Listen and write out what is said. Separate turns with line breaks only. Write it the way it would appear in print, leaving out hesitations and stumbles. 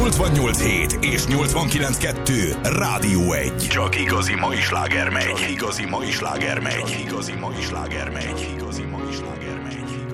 88.7 és 89.2 Rádió 1. Csak igazi mai sláger megy. Csak igazi mai sláger megy. Csak igazi mai sláger megy. Igazi mai sláger megy.